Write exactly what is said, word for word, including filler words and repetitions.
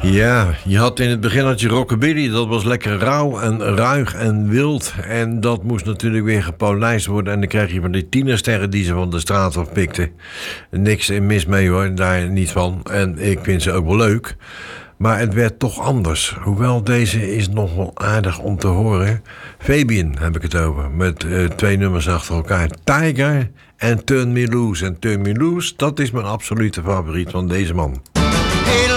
Ja, je had in het begin had je rockabilly. Dat was lekker rauw en ruig en wild. En dat moest natuurlijk weer gepolijst worden. En dan krijg je van die tienersterren die ze van de straat afpikten. Niks mis mee hoor, daar niet van. En ik vind ze ook wel leuk. Maar het werd toch anders. Hoewel deze is nog wel aardig om te horen. Fabian heb ik het over. Met uh, twee nummers achter elkaar. Tiger en Turn Me Loose. En Turn Me Loose, dat is mijn absolute favoriet van deze man.